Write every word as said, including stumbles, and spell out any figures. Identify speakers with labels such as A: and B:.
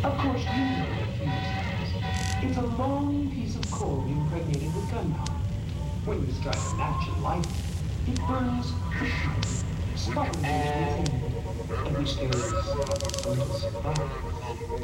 A: Of course, you know what fuse is. It's a long piece of coal impregnated with gunpowder. When you strike a match and light it, it burns quickly, sputtering into its end, at which there is a little spark.